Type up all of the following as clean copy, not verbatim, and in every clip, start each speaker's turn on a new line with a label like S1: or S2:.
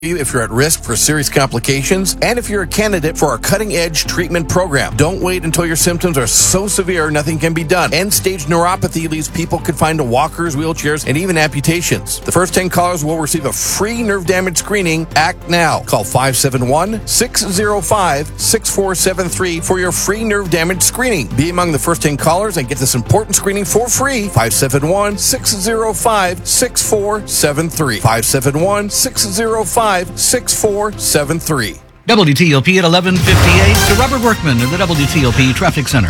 S1: if you're at risk for serious complications, and if you're a candidate for our cutting-edge treatment program. Don't wait until your symptoms are so severe nothing can be done. End-stage neuropathy leaves people confined to walkers, wheelchairs, and even amputations. The first 10 callers will receive a free nerve damage screening. Act now. Call 571-605-6473 for your free nerve damage screening. Be among the first 10 callers and get this important screening for free. 571-605-6473. 571-605-6473.
S2: WTOP at 11:58. To Robert Workman of the WTOP Traffic Center.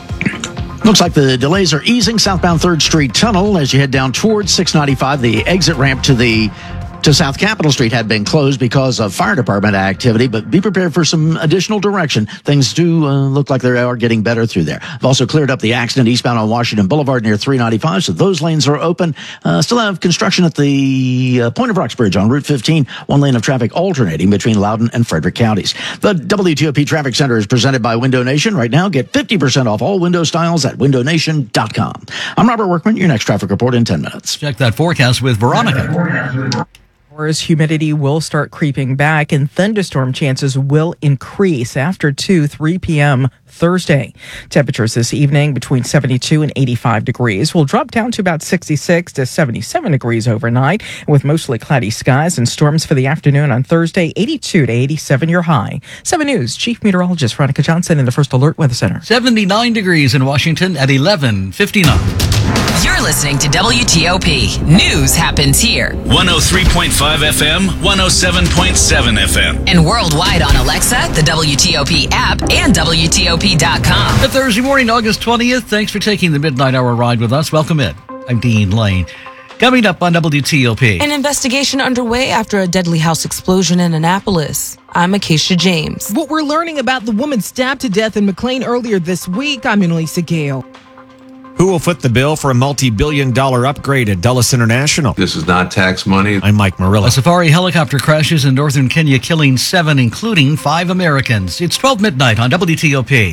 S3: Looks like the delays are easing southbound 3rd Street Tunnel as you head down towards 695. The exit ramp to South Capitol Street had been closed because of fire department activity, but be prepared for some additional direction. Things do look like they are getting better through there. I've also cleared up the accident eastbound on Washington Boulevard near 395, so those lanes are open. Still have construction at the Point of Rocks Bridge on Route 15, one lane of traffic alternating between Loudoun and Frederick counties. The WTOP Traffic Center is presented by Window Nation. Right now, get 50% off all window styles at windownation.com. I'm Robert Workman, your next traffic report in 10 minutes.
S2: Check that forecast with Veronica.
S4: Humidity will start creeping back and thunderstorm chances will increase after 3 p.m. Thursday. Temperatures this evening between 72 and 85 degrees will drop down to about 66 to 77 degrees overnight with mostly cloudy skies and storms for the afternoon on Thursday, 82 to 87 your high. 7 News Chief Meteorologist Veronica Johnson in the First Alert Weather Center.
S2: 79 degrees in Washington at 11:59.
S5: You're listening to WTOP. News happens here.
S6: 103.5 FM, 107.7 FM.
S5: And worldwide on Alexa, the WTOP app, and WTOP.com.
S2: The Thursday morning, August 20th. Thanks for taking the Midnight Hour ride with us. Welcome in. I'm Dean Lane. Coming up on WTOP.
S7: An investigation underway after a deadly house explosion in Annapolis. I'm Acacia James.
S8: What we're learning about the woman stabbed to death in McLean earlier this week, I'm Annalisa Gale.
S9: Who will foot the bill for a multi-billion-dollar upgrade at Dulles International?
S10: This is not tax money.
S9: I'm Mike Murillo.
S2: A safari helicopter crashes in northern Kenya, killing 7, including 5 Americans. It's 12 midnight on WTOP.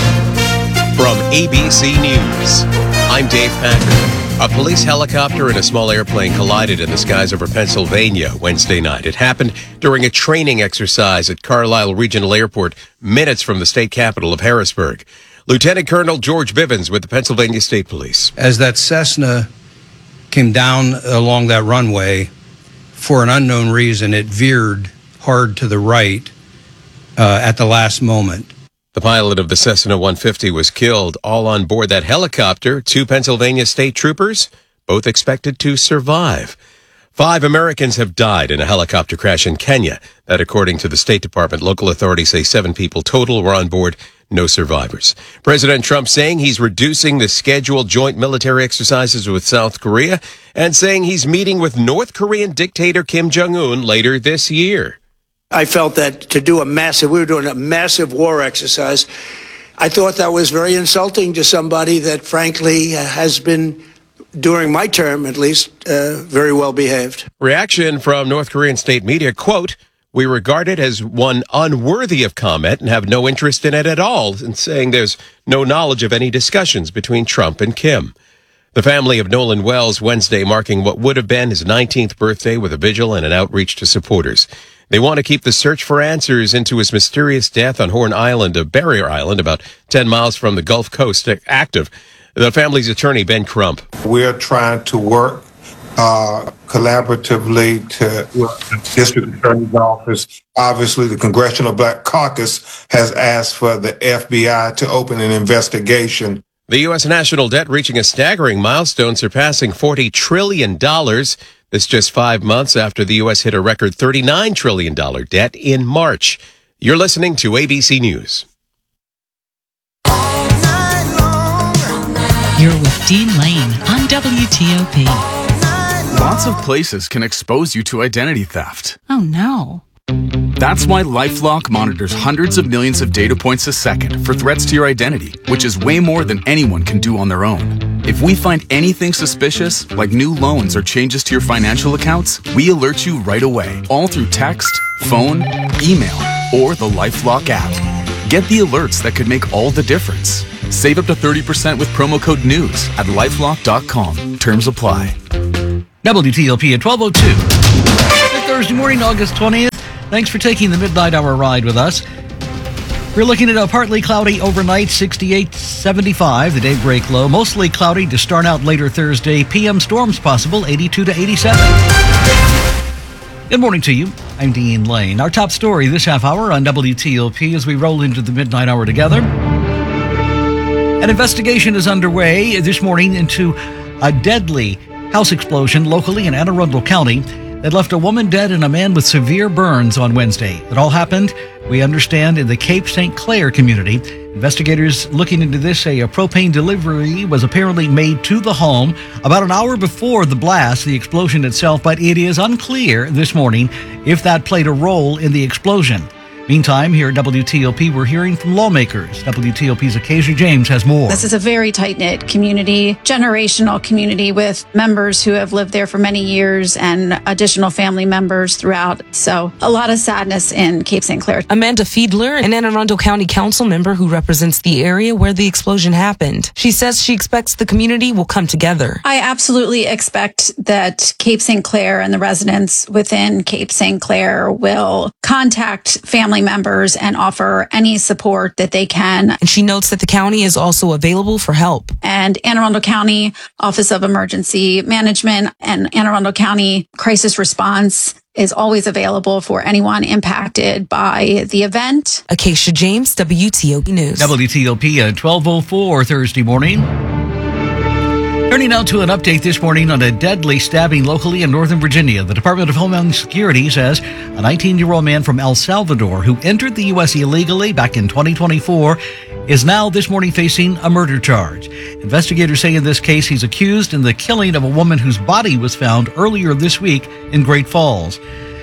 S11: From ABC News, I'm Dave Patrick. A police helicopter and a small airplane collided in the skies over Pennsylvania Wednesday night. It happened during a training exercise at Carlisle Regional Airport, minutes from the state capital of Harrisburg. Lieutenant Colonel George Bivens with the Pennsylvania State Police.
S12: As that Cessna came down along that runway, for an unknown reason, it veered hard to the right at the last moment.
S11: The pilot of the Cessna 150 was killed. All on board that helicopter, 2 Pennsylvania state troopers, both expected to survive. 5 Americans have died in a helicopter crash in Kenya. That according to the State Department. Local authorities say 7 people total were on board. No survivors. President Trump saying he's reducing the scheduled joint military exercises with South Korea and saying he's meeting with North Korean dictator Kim Jong-un later this year.
S13: I felt that we were doing a massive war exercise. I thought that was very insulting to somebody that frankly has been, during my term at least, very well behaved.
S11: Reaction from North Korean state media, quote, "We regard it as one unworthy of comment and have no interest in it at all," and saying there's no knowledge of any discussions between Trump and Kim. The family of Nolan Wells Wednesday marking what would have been his 19th birthday with a vigil and an outreach to supporters. They want to keep the search for answers into his mysterious death on Horn Island, a barrier island about 10 miles from the Gulf Coast, active. The family's attorney, Ben Crump.
S14: We're trying to work collaboratively with the district attorney's office. Obviously, the Congressional Black Caucus has asked for the FBI to open an investigation.
S11: The U.S. national debt reaching a staggering milestone, surpassing $40 trillion. This just 5 months after the U.S. hit a record $39 trillion debt in March. You're listening to ABC News.
S5: You're with Dean Lane on WTOP.
S15: Lots of places can expose you to identity theft.
S5: Oh, no.
S15: That's why LifeLock monitors hundreds of millions of data points a second for threats to your identity, which is way more than anyone can do on their own. If we find anything suspicious, like new loans or changes to your financial accounts, we alert you right away, all through text, phone, email, or the LifeLock app. Get the alerts that could make all the difference. Save up to 30% with promo code NEWS at LifeLock.com. Terms apply.
S2: WTOP at 12:02. Thursday morning, August 20th. Thanks for taking the midnight hour ride with us. We're looking at a partly cloudy overnight, 68-75, the daybreak low. Mostly cloudy to start out later Thursday. PM storms possible, 82 to 87. Good morning to you. I'm Dean Lane. Our top story this half hour on WTOP as we roll into the midnight hour together. An investigation is underway this morning into a deadly house explosion locally in Anne Arundel County that left a woman dead and a man with severe burns on Wednesday. It all happened, we understand, in the Cape St. Clair community. Investigators looking into this say a propane delivery was apparently made to the home about an hour before the blast, the explosion itself, but it is unclear this morning if that played a role in the explosion. Meantime, here at WTOP, we're hearing from lawmakers. WTOP's Acacia James has more.
S10: This is a very tight-knit community, generational community with members who have lived there for many years and additional family members throughout. So a lot of sadness in Cape St. Clair.
S7: Amanda Fiedler, an Anne Arundel County Council member who represents the area where the explosion happened. She says she expects the community will come together.
S10: I absolutely expect that Cape St. Clair and the residents within Cape St. Clair will contact family members and offer any support that they can.
S7: And she notes that the county is also available for help.
S10: And Anne Arundel County Office of Emergency Management and Anne Arundel County Crisis Response is always available for anyone impacted by the event.
S7: Acacia James, WTOP News.
S2: WTOP at 12:04 Thursday morning. Turning now to an update this morning on a deadly stabbing locally in Northern Virginia. The Department of Homeland Security says a 19-year-old man from El Salvador who entered the U.S. illegally back in 2024 is now this morning facing a murder charge. Investigators say in this case he's accused in the killing of a woman whose body was found earlier this week in Great Falls.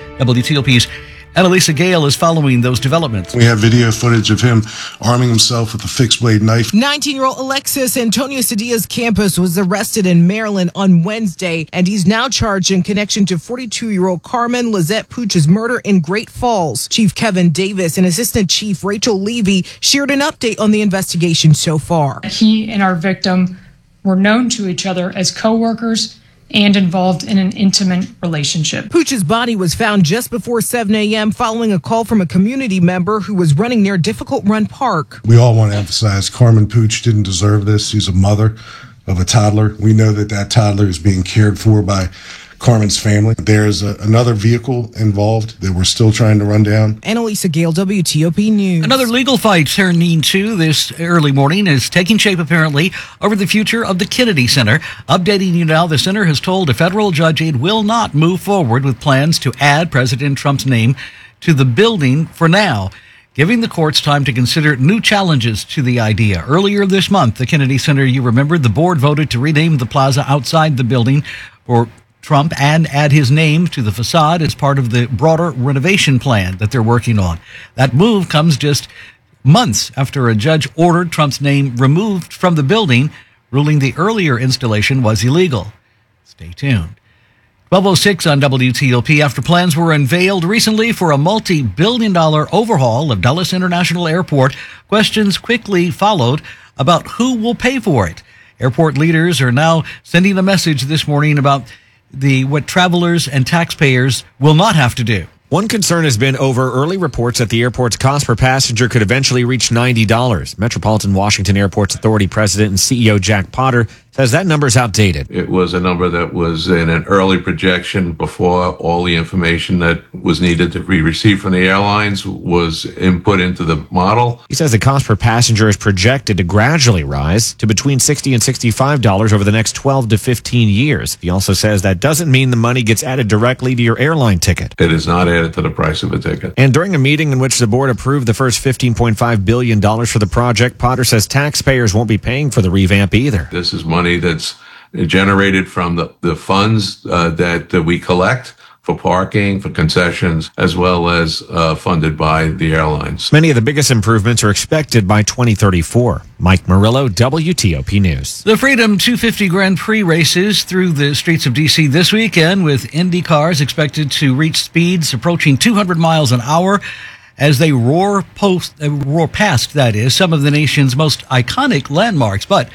S2: WTOP's Annalisa Gale is following those developments.
S16: We have video footage of him arming himself with a fixed blade knife.
S8: 19-year-old Alexis Antonio Cedilla's campus was arrested in Maryland on Wednesday, and he's now charged in connection to 42-year-old Carmen Lizette Pooch's murder in Great Falls. Chief Kevin Davis and Assistant Chief Rachel Levy shared an update on the investigation so far.
S17: He and our victim were known to each other as co-workers and involved in an intimate relationship.
S8: Pooch's body was found just before 7 a.m. following a call from a community member who was running near Difficult Run Park.
S16: We all want to emphasize Carmen Pooch didn't deserve this. She's a mother of a toddler. We know that that toddler is being cared for by Carmen's family. There's another vehicle involved that we're still trying to run down.
S8: Annalisa Gale, WTOP News.
S2: Another legal fight turning to this early morning is taking shape apparently over the future of the Kennedy Center. Updating you now, the center has told a federal judge it will not move forward with plans to add President Trump's name to the building for now, giving the courts time to consider new challenges to the idea. Earlier this month, the Kennedy Center, you remember, the board voted to rename the plaza outside the building for Trump and add his name to the facade as part of the broader renovation plan that they're working on. That move comes just months after a judge ordered Trump's name removed from the building, ruling the earlier installation was illegal. Stay tuned. 12:06 on WTOP. After plans were unveiled recently for a multi-billion-dollar overhaul of Dulles International Airport, questions quickly followed about who will pay for it. Airport leaders are now sending a message this morning about what travelers and taxpayers will not have to do.
S9: One concern has been over early reports that the airport's cost per passenger could eventually reach $90. Metropolitan Washington Airports Authority President and CEO Jack Potter says that number is outdated.
S18: It was a number that was in an early projection before all the information that was needed to be received from the airlines was input into the model.
S9: He says the cost per passenger is projected to gradually rise to between $60 and $65 over the next 12 to 15 years. He also says that doesn't mean the money gets added directly to your airline ticket.
S18: It is not added to the price of a ticket.
S9: And during a meeting in which the board approved the first $15.5 billion for the project, Potter says taxpayers won't be paying for the revamp either.
S18: This is money that's generated from the funds that we collect for parking, for concessions, as well as funded by the airlines.
S9: Many of the biggest improvements are expected by 2034. Mike Murillo, WTOP News.
S2: The Freedom 250 Grand Prix races through the streets of D.C. this weekend, with Indy cars expected to reach speeds approaching 200 miles an hour as they roar past, that is, some of the nation's most iconic landmarks. But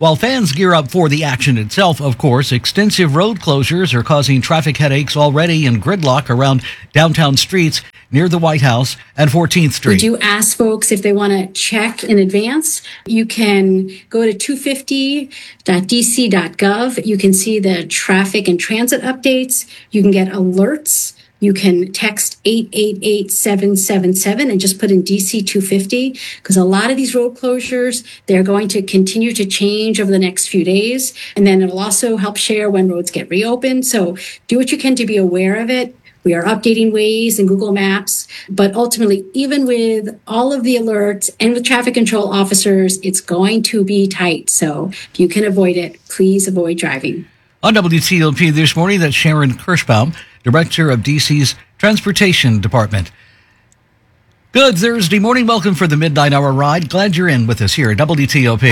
S2: While fans gear up for the action itself, of course, extensive road closures are causing traffic headaches already and gridlock around downtown streets near the White House and 14th Street.
S19: We do ask folks if they want to check in advance. You can go to 250.dc.gov. You can see the traffic and transit updates. You can get alerts. You can text 888-777 and just put in DC 250, because a lot of these road closures, they're going to continue to change over the next few days. And then it'll also help share when roads get reopened. So do what you can to be aware of it. We are updating Waze and Google Maps, but ultimately, even with all of the alerts and with traffic control officers, it's going to be tight. So if you can avoid it, please avoid driving.
S2: On WTOP this morning, that's Sharon Kirschbaum, Director of DC's Transportation Department. Good Thursday morning. Welcome for the Midnight Hour ride. Glad you're in with us here at WTOP.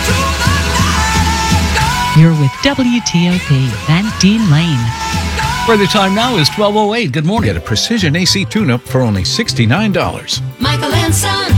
S20: You're with WTOP and Dean Lane.
S2: Where the time now is 12:08. Good morning.
S21: Get a precision AC tune-up for only $69.
S22: Michael and Son.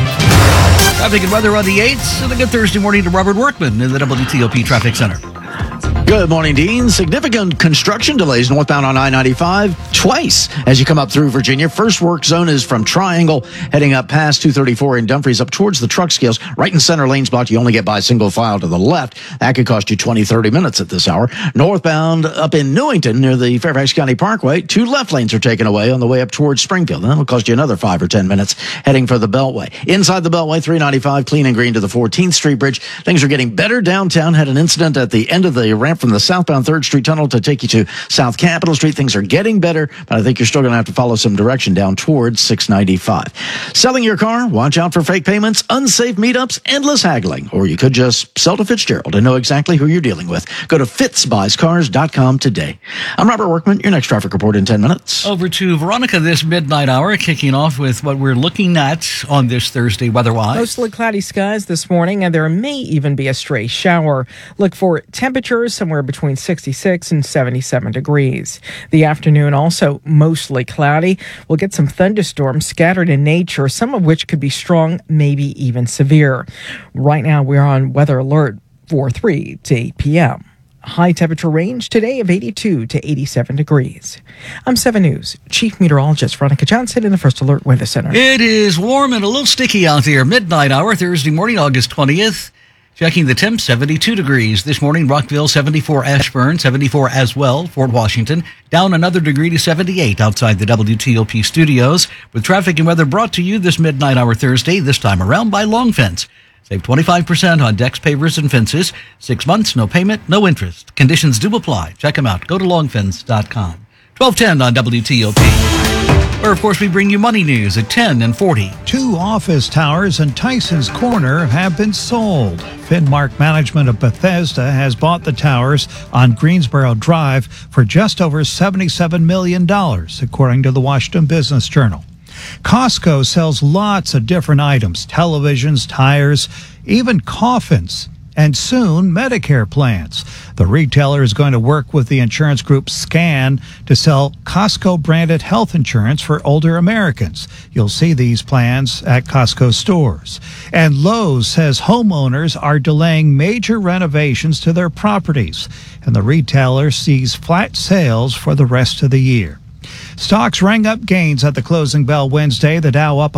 S2: Traffic and weather on the 8th. And a good Thursday morning to Robert Workman in the WTOP Traffic Center.
S3: Good morning, Dean. Significant construction delays northbound on I-95 twice as you come up through Virginia. First work zone is from Triangle, heading up past 234 in Dumfries up towards the truck scales. Right in center lanes blocked. You only get by single file to the left. That could cost you 20, 30 minutes at this hour. Northbound up in Newington near the Fairfax County Parkway, 2 left lanes are taken away on the way up towards Springfield. That'll cost you another 5 or 10 minutes heading for the Beltway. Inside the Beltway, 395 clean and green to the 14th Street Bridge. Things are getting better downtown. Had an incident at the end of the ramp from the southbound 3rd Street Tunnel to take you to South Capitol Street. Things are getting better, but I think you're still going to have to follow some direction down towards 695. Selling your car? Watch out for fake payments, unsafe meetups, endless haggling. Or you could just sell to Fitzgerald and know exactly who you're dealing with. Go to fitzbuyscars.com today. I'm Robert Workman. Your next traffic report in 10 minutes.
S2: Over to Veronica this midnight hour, kicking off with what we're looking at on this Thursday weather-wise.
S4: Mostly cloudy skies this morning, and there may even be a stray shower. Look for temperatures somewhere between 66 and 77 degrees. The afternoon also mostly cloudy. We'll get some thunderstorms scattered in nature, some of which could be strong, maybe even severe. Right now we're on weather alert for 3 to 8 p.m. High temperature range today of 82 to 87 degrees. I'm 7 News Chief Meteorologist Veronica Johnson in the First Alert Weather Center.
S2: It is warm and a little sticky out there. Midnight hour, Thursday morning, August 20th. Checking the temp, 72 degrees. This morning, Rockville, 74 Ashburn, 74 as well, Fort Washington. Down another degree to 78 outside the WTOP studios. With traffic and weather brought to you this midnight hour Thursday, this time around by Long Fence. Save 25% on decks, pavers, and fences. 6 months, no payment, no interest. Conditions do apply. Check them out. Go to longfence.com. 12:10 on WTOP. Where, of course, we bring you money news at 10 and 40.
S23: 2 office towers in Tyson's Corner have been sold. Finmark Management of Bethesda has bought the towers on Greensboro Drive for just over $77 million, according to the Washington Business Journal. Costco sells lots of different items, televisions, tires, even coffins, and soon Medicare plans. The retailer is going to work with the insurance group Scan to sell Costco-branded health insurance for older Americans. You'll see these plans at Costco stores. And Lowe's says homeowners are delaying major renovations to their properties, and the retailer sees flat sales for the rest of the year. Stocks rang up gains at the closing bell Wednesday. The Dow up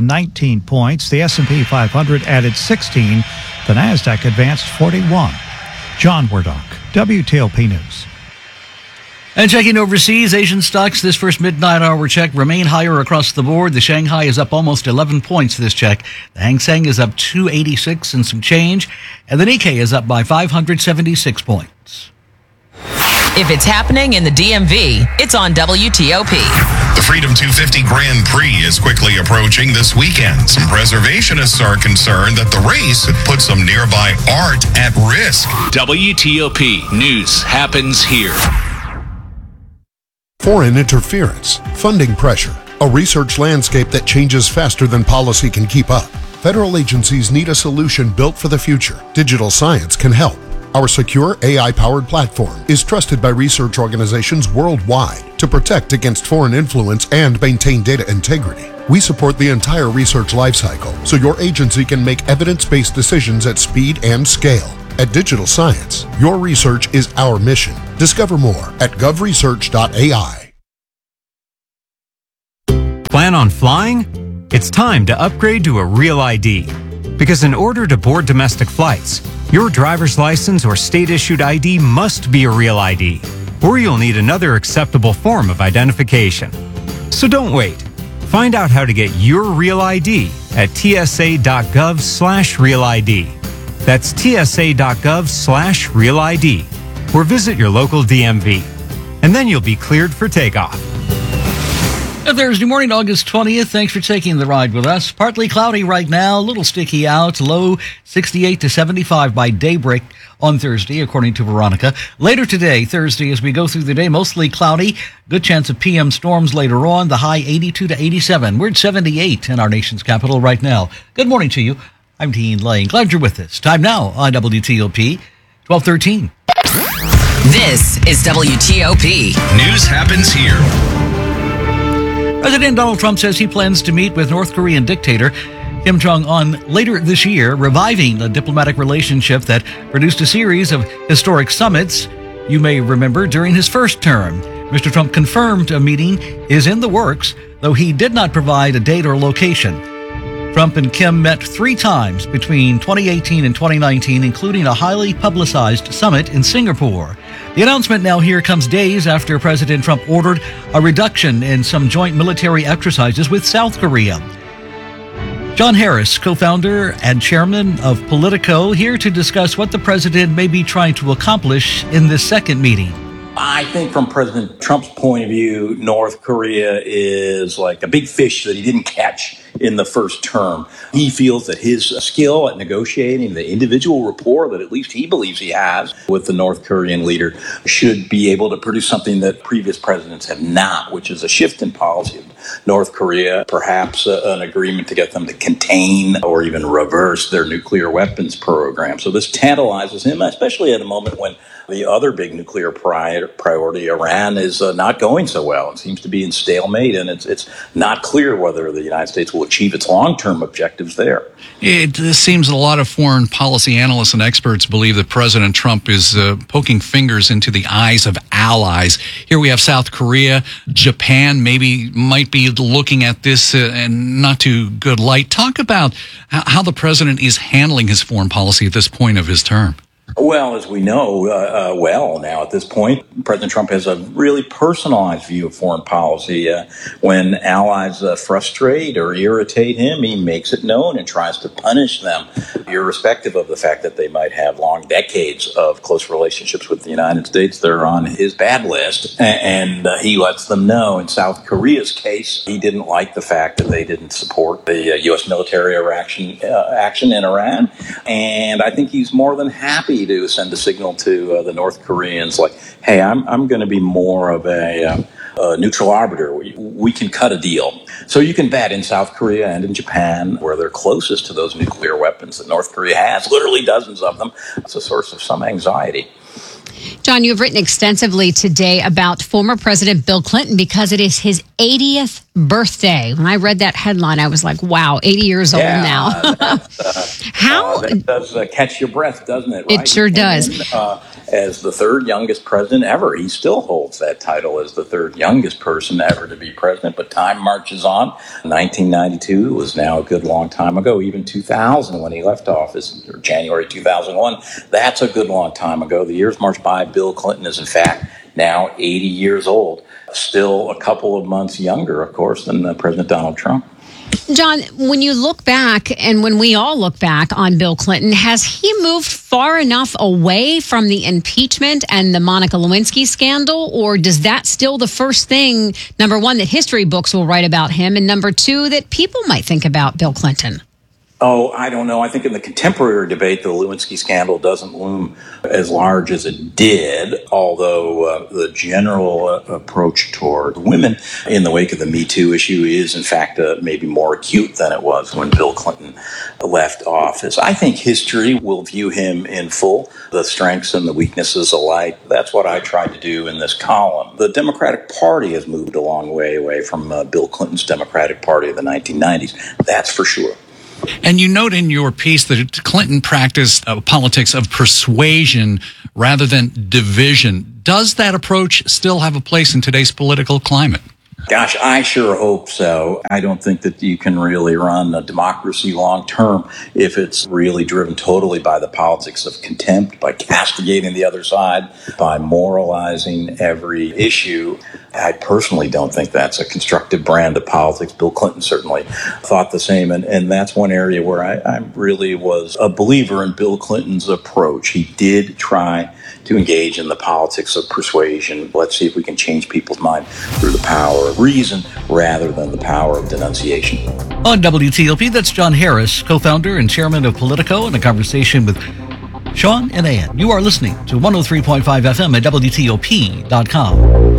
S23: 119 points. The S&P 500 added 16. The Nasdaq advanced 41. John Wardock, WTOP News.
S2: And checking overseas, Asian stocks this first midnight hour check remain higher across the board. The Shanghai is up almost 11 points this check. The Hang Seng is up 286 and some change. And the Nikkei is up by 576 points.
S5: If it's happening in the DMV, it's on WTOP.
S24: The Freedom 250 Grand Prix is quickly approaching this weekend. Some preservationists are concerned that the race could put some nearby art at risk.
S6: WTOP News happens here.
S25: Foreign interference, funding pressure, a research landscape that changes faster than policy can keep up. Federal agencies need a solution built for the future. Digital science can help. Our secure AI-powered platform is trusted by research organizations worldwide to protect against foreign influence and maintain data integrity. We support the entire research lifecycle so your agency can make evidence-based decisions at speed and scale. At Digital Science, your research is our mission. Discover more at govresearch.ai.
S1: Plan on flying? It's time to upgrade to a Real ID. Because in order to board domestic flights, your driver's license or state-issued ID must be a Real ID, or you'll need another acceptable form of identification. So don't wait. Find out how to get your Real ID at tsa.gov/Real ID. That's tsa.gov/Real ID, or visit your local DMV. And then you'll be cleared for takeoff.
S2: Thursday morning, August 20th. Thanks for taking the ride with us. Partly cloudy right now, a little sticky out, low 68 to 75 by daybreak on Thursday, according to Veronica. Later today, Thursday, as we go through the day, mostly cloudy. Good chance of PM storms later on, the high 82 to 87. We're at 78 in our nation's capital right now. Good morning to you. I'm Dean Lane. Glad you're with us. Time now on WTOP, 12:13.
S5: This is WTOP.
S24: News happens here.
S2: President Donald Trump says he plans to meet with North Korean dictator Kim Jong-un later this year, reviving a diplomatic relationship that produced a series of historic summits, you may remember, during his first term. Mr. Trump confirmed a meeting is in the works, though he did not provide a date or location. Trump and Kim met 3 times between 2018 and 2019, including a highly publicized summit in Singapore. The announcement now here comes days after President Trump ordered a reduction in some joint military exercises with South Korea. John Harris, co-founder and chairman of Politico, here to discuss what the president may be trying to accomplish in this second meeting.
S12: I think from President Trump's point of view, North Korea is like a big fish that he didn't catch in the first term. He feels that his skill at negotiating, the individual rapport that at least he believes he has with the North Korean leader, should be able to produce something that previous presidents have not, which is a shift in policy of North Korea, perhaps an agreement to get them to contain or even reverse their nuclear weapons program. So this tantalizes him, especially at a moment when the other big nuclear priority, Iran, is not going so well. It seems to be in stalemate, and it's not clear whether the United States will achieve its long-term objectives there.
S21: It seems that a lot of foreign policy analysts and experts believe that President Trump is poking fingers into the eyes of allies. Here we have South Korea. Japan might be looking at this in not too good light. Talk about how the president is handling his foreign policy at this point of his term.
S12: Well, as we know now at this point, President Trump has a really personalized view of foreign policy. When allies frustrate or irritate him, he makes it known and tries to punish them, irrespective of the fact that they might have long decades of close relationships with the United States. They're on his bad list, and he lets them know. In South Korea's case, he didn't like the fact that they didn't support the U.S. military action in Iran, and I think he's more than happy to send a signal to the North Koreans like, hey, I'm going to be more of a neutral arbiter. We can cut a deal. So you can bet in South Korea and in Japan, where they're closest to those nuclear weapons that North Korea has, literally dozens of them, it's a source of some anxiety.
S13: John, you have written extensively today about former President Bill Clinton because it is his 80th birthday. When I read that headline, I was like, wow, 80 years old now.
S12: That does catch your breath, doesn't it? Right?
S13: It sure does.
S12: As the third youngest president ever, he still holds that title as the third youngest person ever to be president. But time marches on. 1992 was now a good long time ago. Even 2000, when he left office, or January 2001, that's a good long time ago. The years march by. Bill Clinton is, in fact, now 80 years old. Still a couple of months younger, of course, than President Donald Trump.
S13: John, when you look back, and when we all look back on Bill Clinton, has he moved far enough away from the impeachment and the Monica Lewinsky scandal, or does that still the first thing, number one, that history books will write about him, and number two, that people might think about Bill Clinton?
S12: Oh, I don't know. I think in the contemporary debate, the Lewinsky scandal doesn't loom as large as it did, although the general approach toward women in the wake of the Me Too issue is, in fact, maybe more acute than it was when Bill Clinton left office. I think history will view him in full, the strengths and the weaknesses alike. That's what I tried to do in this column. The Democratic Party has moved a long way away from Bill Clinton's Democratic Party of the 1990s. That's for sure.
S21: And you note in your piece that Clinton practiced politics of persuasion rather than division. Does that approach still have a place in today's political climate?
S12: Gosh, I sure hope so. I don't think that you can really run a democracy long term if it's really driven totally by the politics of contempt, by castigating the other side, by moralizing every issue. I personally don't think that's a constructive brand of politics. Bill Clinton certainly thought the same. And that's one area where I really was a believer in Bill Clinton's approach. He did try to engage in the politics of persuasion. Let's see if we can change people's mind through the power of reason rather than the power of denunciation.
S2: On WTOP, that's John Harris, co-founder and chairman of Politico, in a conversation with Sean and Ann. You are listening to 103.5 FM at WTOP.com.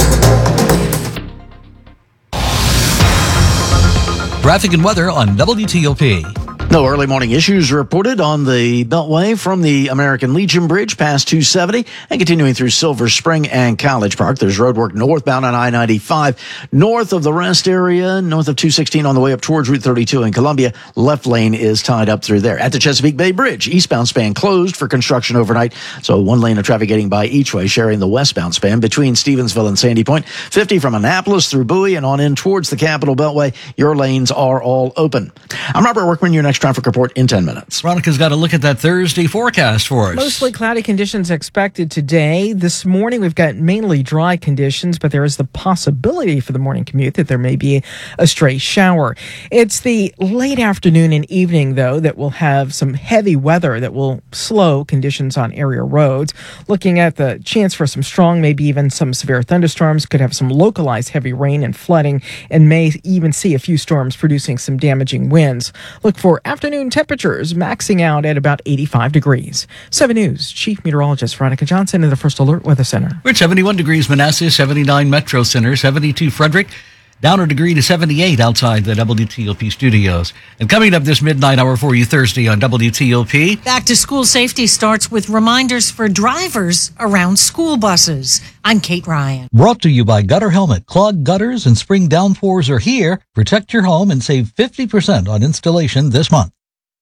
S2: Traffic and weather on WTOP.
S3: No early morning issues reported on the Beltway from the American Legion Bridge past 270 and continuing through Silver Spring and College Park. There's roadwork northbound on I-95 north of the rest area, north of 216 on the way up towards Route 32 in Columbia. Left lane is tied up through there. At the Chesapeake Bay Bridge, eastbound span closed for construction overnight, so one lane of traffic getting by each way, sharing the westbound span between Stevensville and Sandy Point. 50 from Annapolis through Bowie and on in towards the Capitol Beltway. Your lanes are all open. I'm Robert Workman, your next traffic report in 10 minutes.
S2: Veronica's got a look at that Thursday forecast for us.
S4: Mostly cloudy conditions expected today. This morning, we've got mainly dry conditions, but there is the possibility for the morning commute that there may be a stray shower. It's the late afternoon and evening, though, that will have some heavy weather that will slow conditions on area roads. Looking at the chance for some strong, maybe even some severe thunderstorms, could have some localized heavy rain and flooding, and may even see a few storms producing some damaging winds. Look for afternoon temperatures maxing out at about 85 degrees. 7 News Chief Meteorologist Veronica Johnson in the First Alert Weather Center.
S2: We're at 71 degrees Manassas, 79 Metro Center, 72 Frederick, down a degree to 78 outside the WTOP studios. And coming up this midnight hour for you Thursday on WTOP.
S10: Back to school safety starts with reminders for drivers around school buses. I'm Kate Ryan.
S2: Brought to you by Gutter Helmet. Clogged gutters and spring downpours are here. Protect your home and save 50% on installation this month.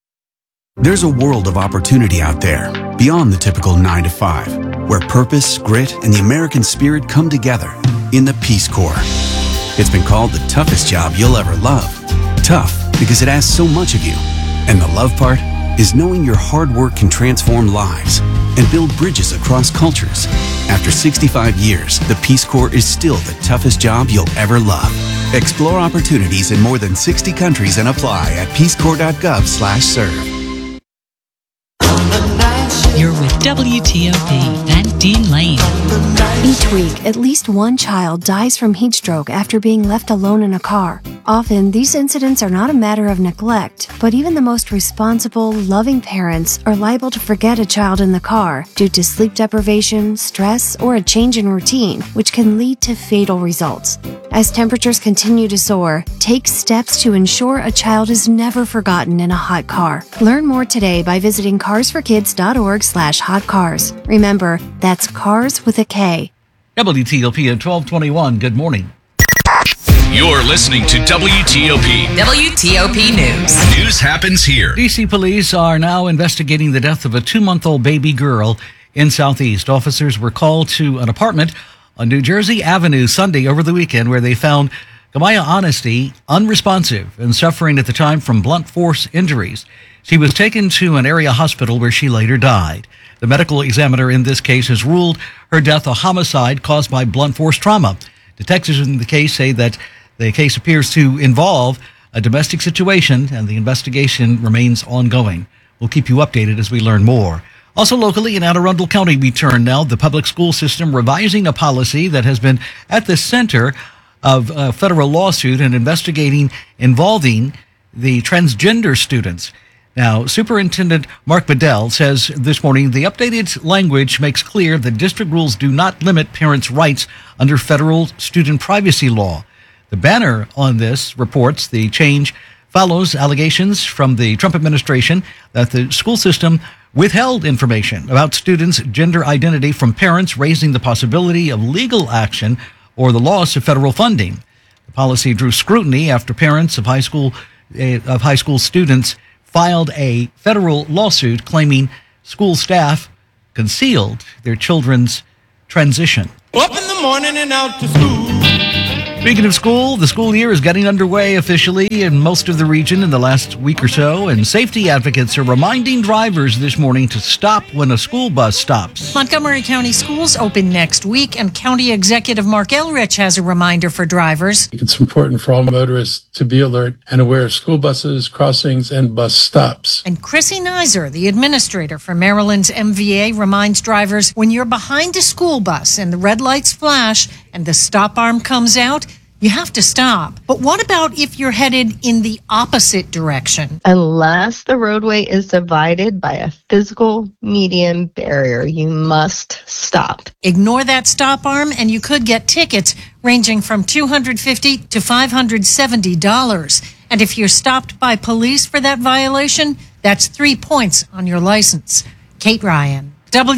S11: There's a world of opportunity out there, beyond the typical 9 to 5, where purpose, grit, and the American spirit come together in the Peace Corps. It's been called the toughest job you'll ever love. Tough because it asks so much of you. And the love part is knowing your hard work can transform lives and build bridges across cultures. After 65 years, the Peace Corps is still the toughest job you'll ever love. Explore opportunities in more than 60 countries and apply at peacecorps.gov/serve.
S20: You're with WTOP and Dean Lane.
S14: Each week, at least one child dies from heat stroke after being left alone in a car. Often, these incidents are not a matter of neglect, but even the most responsible, loving parents are liable to forget a child in the car due to sleep deprivation, stress, or a change in routine, which can lead to fatal results. As temperatures continue to soar, take steps to ensure a child is never forgotten in a hot car. Learn more today by visiting carsforkids.org/hotcars. Remember, that's cars with a K.
S2: WTOP at 1221. Good morning.
S6: You're listening to WTOP.
S5: WTOP News.
S6: News happens here.
S2: D.C. police are now investigating the death of a 2-month-old baby girl in Southeast. Officers were called to an apartment on New Jersey Avenue Sunday over the weekend where they found Kamaya Honesty unresponsive and suffering at the time from blunt force injuries. She was taken to an area hospital where she later died. The medical examiner in this case has ruled her death a homicide caused by blunt force trauma. Detectives in the case say that the case appears to involve a domestic situation and the investigation remains ongoing. We'll keep you updated as we learn more. Also locally in Anne Arundel County, we turn now, the public school system revising a policy that has been at the center of a federal lawsuit and investigating involving the transgender students. Now, Superintendent Mark Bedell says this morning the updated language makes clear that district rules do not limit parents' rights under federal student privacy law. The banner on this reports the change follows allegations from the Trump administration that the school system withheld information about students' gender identity from parents, raising the possibility of legal action or the loss of federal funding. The policy drew scrutiny after parents of high school students filed a federal lawsuit claiming school staff concealed their children's transition.
S7: Up in the morning and out to school.
S2: Speaking of school, the school year is getting underway officially in most of the region in the last week or so, and safety advocates are reminding drivers this morning to stop when a school bus stops.
S10: Montgomery County Schools open next week, and County Executive Mark Elrich has a reminder for drivers.
S15: It's important for all motorists to be alert and aware of school buses, crossings, and bus stops.
S10: And Chrissy Nizer, the administrator for Maryland's MVA, reminds drivers when you're behind a school bus and the red lights flash and the stop arm comes out, you have to stop. But what about if you're headed in the opposite direction?
S16: Unless the roadway is divided by a physical median barrier, you must stop.
S10: Ignore that stop arm and you could get tickets ranging from $250 to $570. And if you're stopped by police for that violation, that's 3 points on your license. Kate Ryan,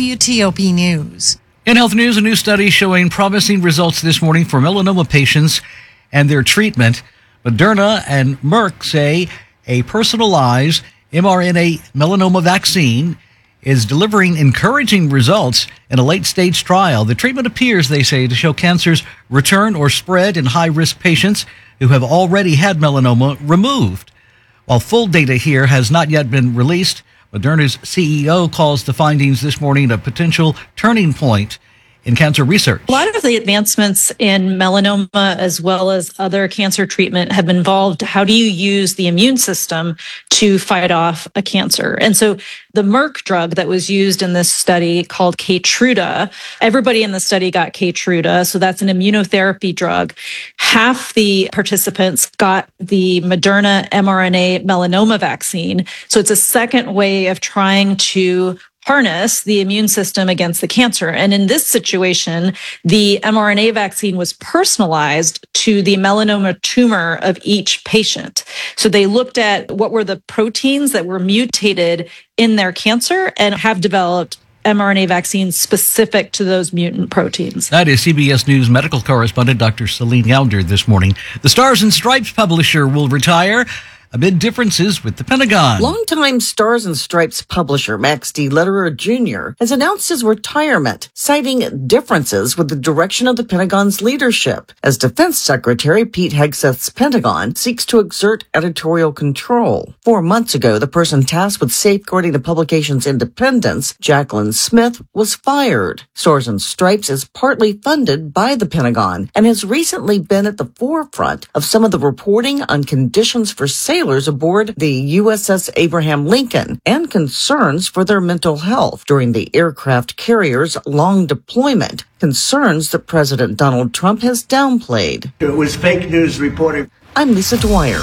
S10: WTOP News.
S2: In health news, a new study showing promising results this morning for melanoma patients and their treatment. Moderna and Merck say a personalized mRNA melanoma vaccine is delivering encouraging results in a late-stage trial. The treatment appears, they say, to show cancer's return or spread in high-risk patients who have already had melanoma removed. While full data here has not yet been released, Moderna's CEO calls the findings this morning a potential turning point in cancer research.
S17: A lot of the advancements in melanoma as well as other cancer treatment have involved how do you use the immune system to fight off a cancer. And so the Merck drug that was used in this study called Keytruda, everybody in the study got Keytruda. So that's an immunotherapy drug. Half the participants got the Moderna mRNA melanoma vaccine. So it's a second way of trying to harness the immune system against the cancer. And in this situation, the mRNA vaccine was personalized to the melanoma tumor of each patient. So they looked at what were the proteins that were mutated in their cancer and have developed mRNA vaccines specific to those mutant proteins.
S2: That is CBS News medical correspondent Dr. Celine Gounder this morning. The Stars and Stripes publisher will retire amid differences with the Pentagon.
S22: Longtime Stars and Stripes publisher Max D. Lederer Jr. has announced his retirement, citing differences with the direction of the Pentagon's leadership, as Defense Secretary Pete Hegseth's Pentagon seeks to exert editorial control. 4 months ago, the person tasked with safeguarding the publication's independence, Jacqueline Smith, was fired. Stars and Stripes is partly funded by the Pentagon and has recently been at the forefront of some of the reporting on conditions for sailors aboard the USS Abraham Lincoln and concerns for their mental health during the aircraft carrier's long deployment, concerns that President Donald Trump has downplayed.
S26: It was fake news reporting.
S22: I'm Lisa Dwyer.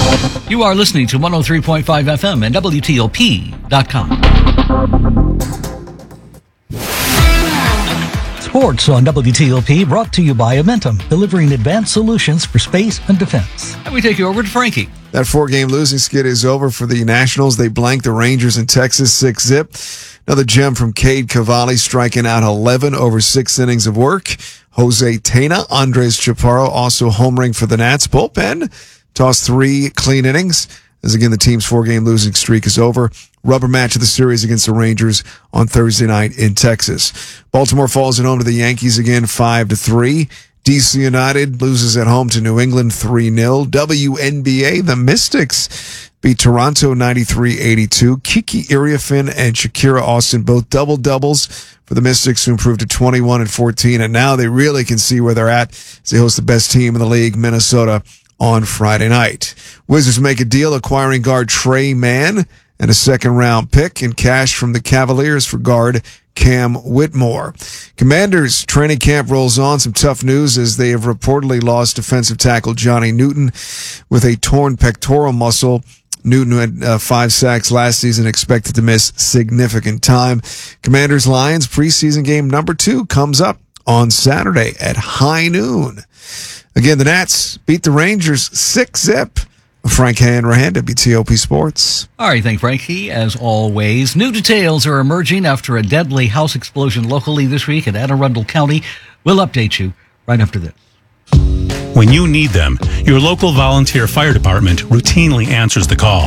S2: You are listening to 103.5 FM and WTOP.com. Sports on WTOP, brought to you by Amentum, delivering advanced solutions for space and defense. And we take you over to Frankie.
S27: That 4-game losing skid is over for the Nationals. They blanked the Rangers in Texas 6-0. Another gem from Cade Cavalli, striking out 11 over 6 innings of work. Jose Tena, Andres Chaparro also homering for the Nats. Bullpen tossed 3 clean innings. As again, the team's 4-game losing streak is over. Rubber match of the series against the Rangers on Thursday night in Texas. Baltimore falls at home to the Yankees again 5-3. DC United loses at home to New England 3-0. WNBA, the Mystics beat Toronto 93-82. Kiki Iriafin and Shakira Austin both double-doubles for the Mystics, who improved to 21 and 14. And now they really can see where they're at as they host the best team in the league, Minnesota, on Friday night. Wizards make a deal acquiring guard Trey Mann and a second-round pick and cash from the Cavaliers for guard Cam Whitmore. Commanders training camp rolls on. Some tough news as they have reportedly lost defensive tackle Johnny Newton with a torn pectoral muscle. Newton had 5 sacks last season, expected to miss significant time. Commanders-Lions preseason game number 2 comes up on Saturday at high noon. Again, the Nats beat the Rangers 6-0. Frank Hanrahan, WTOP Sports.
S2: All right, thank you, Frankie. As always, new details are emerging after a deadly house explosion locally this week in Anne Arundel County. We'll update you right after this.
S28: When you need them, your local volunteer fire department routinely answers the call.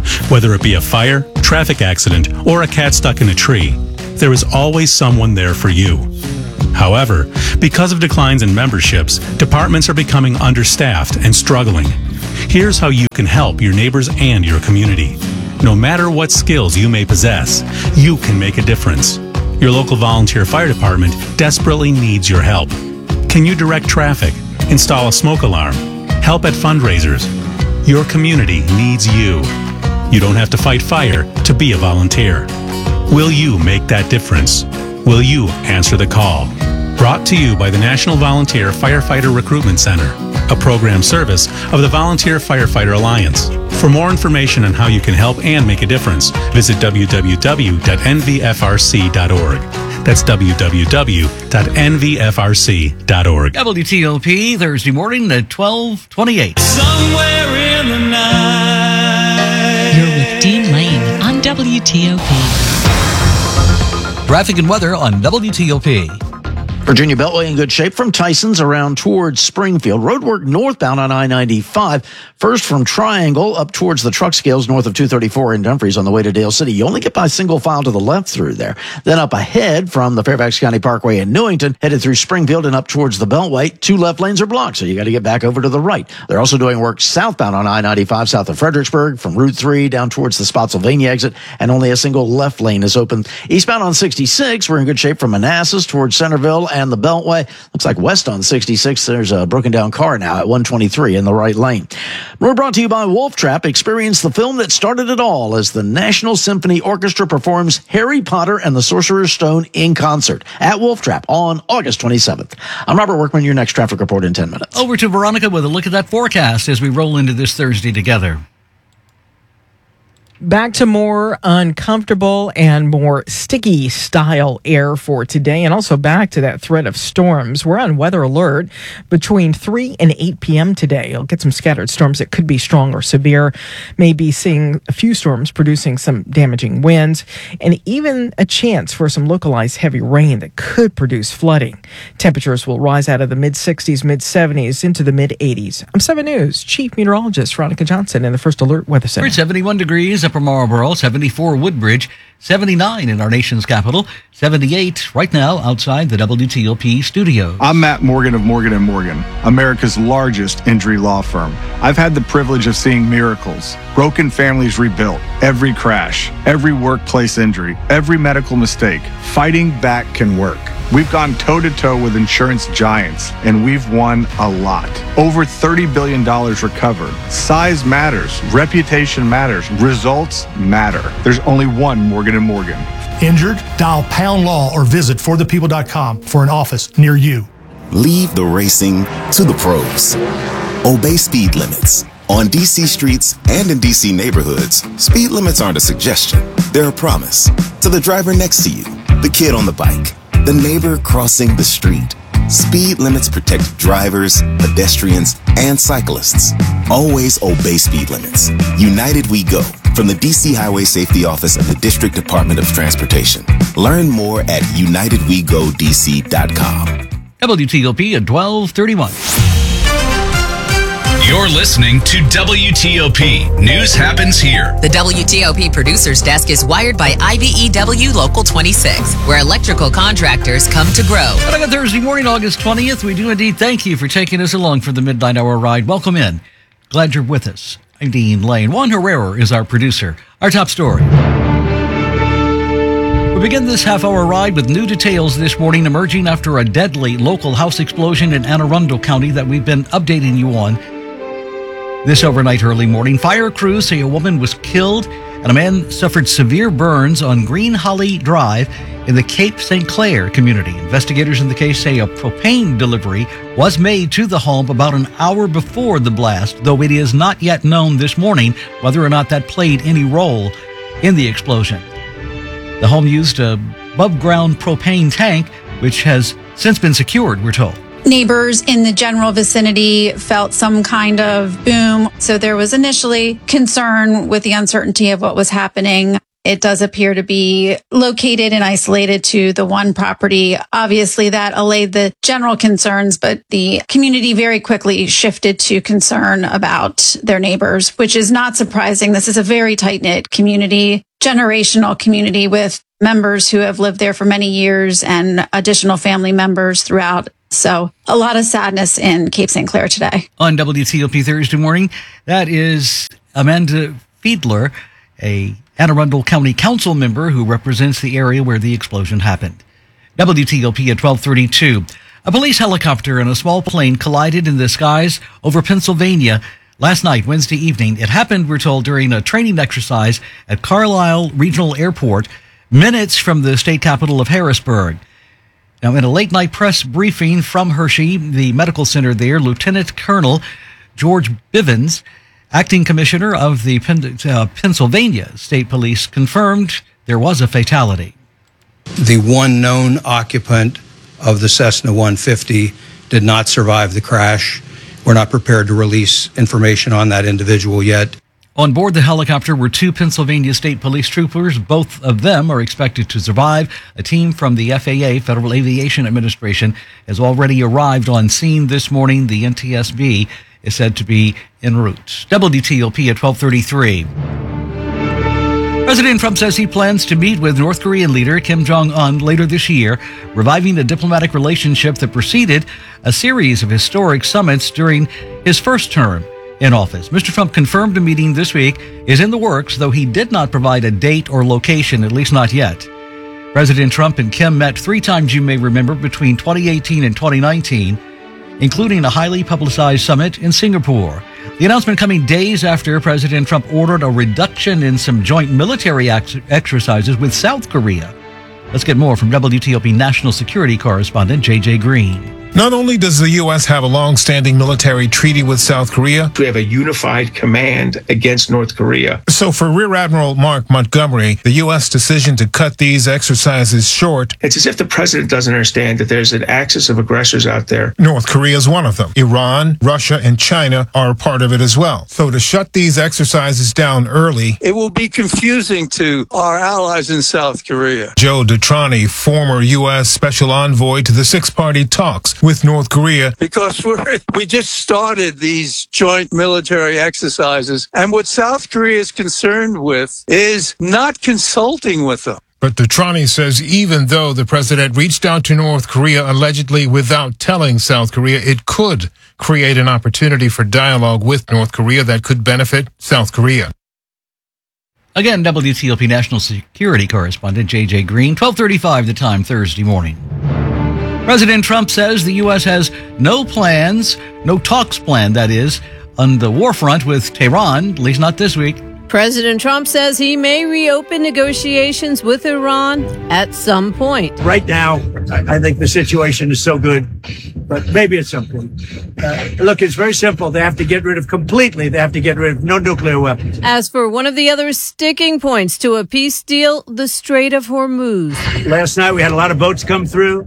S1: Whether it be a fire, traffic accident, or a cat stuck in a tree, there is always someone there for you. However, because of declines in memberships, departments are becoming understaffed and struggling. Here's how you can help your neighbors and your community. No matter what skills you may possess, you can make a difference. Your local volunteer fire department desperately needs your help. Can you direct traffic, install a smoke alarm, help at fundraisers? Your community needs you. You don't have to fight fire to be a volunteer. Will you make that difference? Will you answer the call? Brought to you by the National Volunteer Firefighter Recruitment Center, a program service of the Volunteer Firefighter Alliance. For more information on how you can help and make a difference, visit www.nvfrc.org. That's www.nvfrc.org.
S2: WTOP, Thursday morning at 12:28.
S7: Somewhere in the night.
S20: You're with Dean Lane on WTOP.
S2: Traffic and weather on WTOP.
S3: Virginia Beltway in good shape from Tyson's around towards Springfield. Roadwork northbound on I-95. First from Triangle up towards the truck scales north of 234 in Dumfries on the way to Dale City. You only get by single file to the left through there. Then up ahead from the Fairfax County Parkway in Newington, headed through Springfield and up towards the Beltway. 2 left lanes are blocked, so you got to get back over to the right. They're also doing work southbound on I-95 south of Fredericksburg from Route 3 down towards the Spotsylvania exit, and only a single left lane is open. Eastbound on 66, we're in good shape from Manassas towards Centerville and the Beltway. Looks like west on 66, there's a broken down car now at 123 in the right lane. We're brought to you by Wolf Trap. Experience the film that started it all as the National Symphony Orchestra performs Harry Potter and the Sorcerer's Stone in concert at Wolf Trap on August 27th. I'm Robert Workman, your next traffic report in 10 minutes.
S2: Over to Veronica with a look at that forecast as we roll into this Thursday together.
S4: Back to more uncomfortable and more sticky style air for today, and also back to that threat of storms. We're on weather alert between 3 and 8 p.m. today. You'll get some scattered storms that could be strong or severe. Maybe seeing a few storms producing some damaging winds, and even a chance for some localized heavy rain that could produce flooding. Temperatures will rise out of the mid-60s, mid-70s into the mid-80s. I'm 7 News Chief Meteorologist Veronica Johnson in the First Alert Weather Center.
S2: We're at 71 degrees. Upper Marlboro, 74 Woodbridge, 79 in our nation's capital, 78 right now outside the WTOP studios.
S8: I'm Matt Morgan of Morgan & Morgan, America's largest injury law firm. I've had the privilege of seeing miracles, broken families rebuilt, every crash, every workplace injury, every medical mistake. Fighting back can work. We've gone toe-to-toe with insurance giants, and we've won a lot. Over $30 billion recovered. Size matters. Reputation matters. Results matter. There's only one Morgan & Morgan.
S9: Injured? Dial Pound Law or visit forthepeople.com for an office near you.
S18: Leave the racing to the pros. Obey speed limits. On DC streets and in DC neighborhoods, speed limits aren't a suggestion. They're a promise. To the driver next to you, the kid on the bike, the neighbor crossing the street. Speed limits protect drivers, pedestrians, and cyclists. Always obey speed limits. United We Go, from the DC Highway Safety Office and the District Department of Transportation. Learn more at unitedwegodc.com.
S2: WTOP at 12:31.
S6: You're listening to WTOP. News happens here.
S5: The WTOP Producers Desk is wired by IBEW Local 26, where electrical contractors come to grow.
S2: And on Thursday morning, August 20th, we do indeed thank you for taking us along for the Midnight Hour ride. Welcome in. Glad you're with us. I'm Dean Lane. Juan Herrera is our producer. Our top story. We begin this half-hour ride with new details this morning emerging after a deadly local house explosion in Anne Arundel County that we've been updating you on. This overnight early morning, fire crews say a woman was killed and a man suffered severe burns on Green Holly Drive in the Cape St. Clair community. Investigators in the case say a propane delivery was made to the home about an hour before the blast, though it is not yet known this morning whether or not that played any role in the explosion. The home used a above-ground propane tank, which has since been secured, we're told.
S19: Neighbors in the general vicinity felt some kind of boom. So there was initially concern with the uncertainty of what was happening. It does appear to be located and isolated to the one property. Obviously, that allayed the general concerns, but the community very quickly shifted to concern about their neighbors, which is not surprising. This is a very tight-knit community, generational community with members who have lived there for many years and additional family members throughout. So a lot of sadness in Cape St. Clair today.
S2: On WTOP Thursday morning, that is Amanda Fiedler, a Anne Arundel County Council member who represents the area where the explosion happened. WTOP at 12:32. A police helicopter and a small plane collided in the skies over Pennsylvania last night, Wednesday evening. It happened, we're told, during a training exercise at Carlisle Regional Airport, minutes from the state capital of Harrisburg. Now, in a late-night press briefing from Hershey, the medical center there, Lieutenant Colonel George Bivens, acting commissioner of the Pennsylvania State Police, confirmed there was a fatality.
S11: The one known occupant of the Cessna 150 did not survive the crash. We're not prepared to release information on that individual yet.
S2: On board the helicopter were 2 Pennsylvania State Police troopers. Both of them are expected to survive. A team from the FAA, Federal Aviation Administration, has already arrived on scene this morning. The NTSB is said to be en route. WTOP at 12:33. President Trump says he plans to meet with North Korean leader Kim Jong-un later this year, reviving a diplomatic relationship that preceded a series of historic summits during his first term in office. Mr. Trump confirmed a meeting this week is in the works, though he did not provide a date or location, at least not yet. President Trump and Kim met 3 times, you may remember, between 2018 and 2019, including a highly publicized summit in Singapore. The announcement coming days after President Trump ordered a reduction in some joint military exercises with South Korea. Let's get more from WTOP national security correspondent J.J. Green.
S12: Not only does the U.S. have a long-standing military treaty with South Korea,
S13: we have a unified command against North Korea.
S12: So for Rear Admiral Mark Montgomery, the U.S. decision to cut these exercises short,
S13: it's as if the president doesn't understand that there's an axis of aggressors out there.
S12: North Korea is one of them. Iran, Russia, and China are a part of it as well. So to shut these exercises down early,
S21: it will be confusing to our allies in South Korea.
S12: Joe Detrani, former U.S. Special Envoy to the Six-Party Talks with North Korea.
S21: Because we just started these joint military exercises, and what South Korea is concerned with is not consulting with them.
S12: But Detrani says even though the president reached out to North Korea allegedly without telling South Korea, it could create an opportunity for dialogue with North Korea that could benefit South Korea.
S2: Again, WTOP national security correspondent J.J. Green, 12:35 the time Thursday morning. President Trump says the U.S. has no talks planned, that is, on the war front with Tehran, at least not this week.
S23: President Trump says he may reopen negotiations with Iran at some point.
S26: Right now, I think the situation is so good, but maybe at some point. Look, it's very simple. They have to get rid of no nuclear weapons.
S23: As for one of the other sticking points to a peace deal, the Strait of Hormuz.
S26: Last night, we had a lot of boats come through.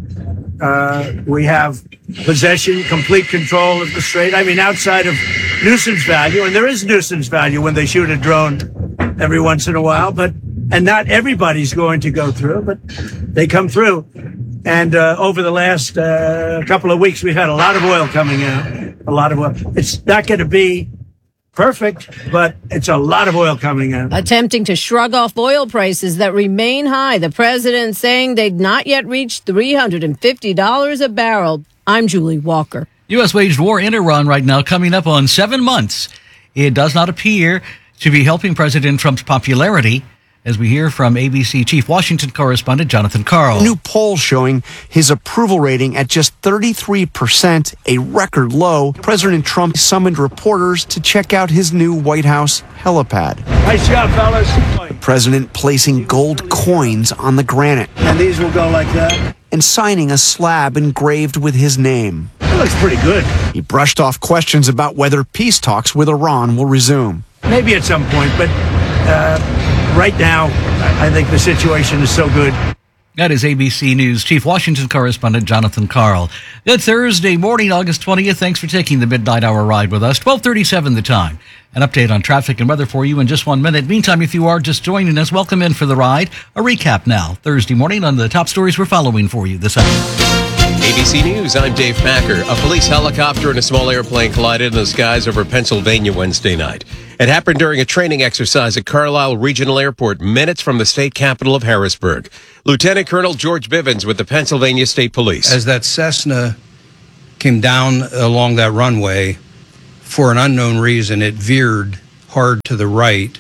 S26: We have possession, complete control of the strait. I mean, outside of nuisance value, and there is nuisance value when they shoot a drone every once in a while, and not everybody's going to go through, but they come through. And over the last couple of weeks, we've had a lot of oil coming out, a lot of oil. It's not going to be perfect, but it's a lot of oil coming out.
S23: Attempting to shrug off oil prices that remain high, the president saying they'd not yet reached $350 a barrel. I'm Julie Walker.
S2: U.S. waged war in Iran right now, coming up on 7 months. It does not appear to be helping President Trump's popularity, as we hear from ABC Chief Washington correspondent Jonathan Karl.
S24: A new poll showing his approval rating at just 33%, a record low. President Trump summoned reporters to check out his new White House helipad.
S26: Nice job, fellas.
S24: The president placing gold coins on the granite.
S26: And these will go like that.
S24: And signing a slab engraved with his name.
S26: That looks pretty good.
S24: He brushed off questions about whether peace talks with Iran will resume.
S26: Maybe at some point, but right now, I think the situation is so good.
S2: That is ABC News Chief Washington correspondent Jonathan Carl. Good Thursday morning, August 20th. Thanks for taking the midnight hour ride with us. 12:37 the time. An update on traffic and weather for you in just 1 minute. Meantime, if you are just joining us, welcome in for the ride. A recap now. Thursday morning on the top stories we're following for you this hour.
S10: ABC News, I'm Dave Packer. A police helicopter and a small airplane collided in the skies over Pennsylvania Wednesday night. It happened during a training exercise at Carlisle Regional Airport, minutes from the state capital of Harrisburg. Lieutenant Colonel George Bivens with the Pennsylvania State Police.
S11: As that Cessna came down along that runway, for an unknown reason, it veered hard to the right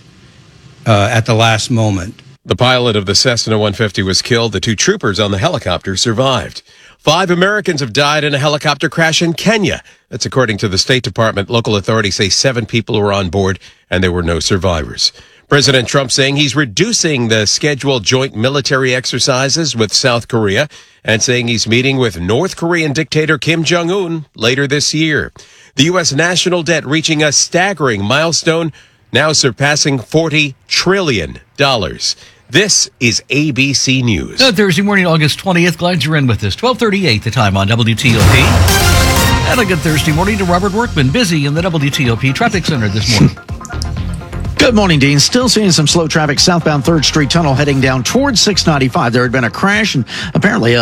S11: at the last moment.
S10: The pilot of the Cessna 150 was killed. The two troopers on the helicopter survived. 5 Americans have died in a helicopter crash in Kenya. That's according to the State Department. Local authorities say 7 people were on board and there were no survivors. President Trump saying he's reducing the scheduled joint military exercises with South Korea and saying he's meeting with North Korean dictator Kim Jong-un later this year. The U.S. national debt reaching a staggering milestone, now surpassing $40 trillion. This is ABC News.
S2: Thursday morning, August 20th. Glad you're in with us. 12:38 the time on WTOP. And a good Thursday morning to Robert Workman, busy in the WTOP Traffic Center this morning.
S3: Good morning, Dean. Still seeing some slow traffic southbound 3rd Street Tunnel heading down towards 695. There had been a crash and apparently